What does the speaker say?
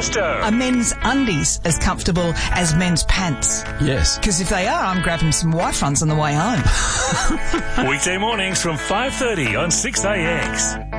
Telstra. Are men's undies as comfortable as men's pants? Yes. Because if they are, I'm grabbing some wife runs on the way home. Weekday mornings from 5:30 on 6AX.